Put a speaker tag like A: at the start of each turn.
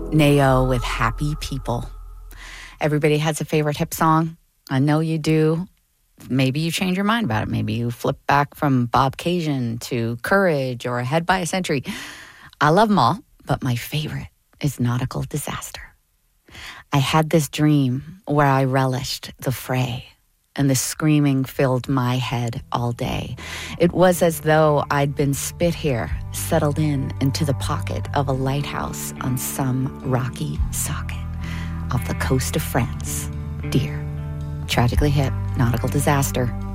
A: Nao with Happy People. Everybody has a favorite hip song. I know you do. Maybe you change your mind about it. Maybe you flip back from Bob Cajun to Courage or Ahead by a Century. I love them all, but my favorite is Nautical Disaster. I had this dream where I relished the fray, and the screaming filled my head all day. It was as though I'd been spit here, settled into the pocket of a lighthouse on some rocky socket off the coast of France. Dear, tragically hip, Nautical Disaster.